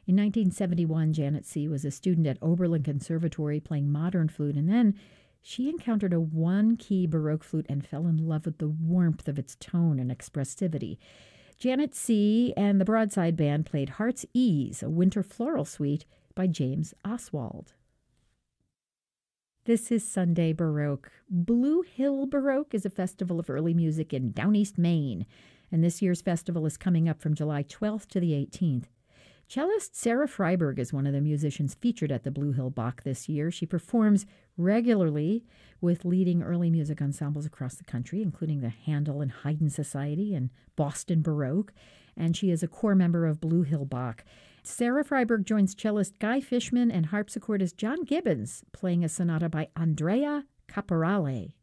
In 1971, Janet C. was a student at Oberlin Conservatory playing modern flute, and then she encountered a one-key Baroque flute and fell in love with the warmth of its tone and expressivity. Janet C. and the Broadside Band played Heart's Ease, a winter floral suite by James Oswald. This is Sunday Baroque. Blue Hill Baroque is a festival of early music in Down East Maine, and this year's festival is coming up from July 12th to the 18th. Cellist Sarah Freiberg is one of the musicians featured at the Blue Hill Bach this year. She performs regularly with leading early music ensembles across the country, including the Handel and Haydn Society and Boston Baroque, and she is a core member of Blue Hill Bach. Sarah Freiberg joins cellist Guy Fishman and harpsichordist John Gibbons, playing a sonata by Andrea Caporale.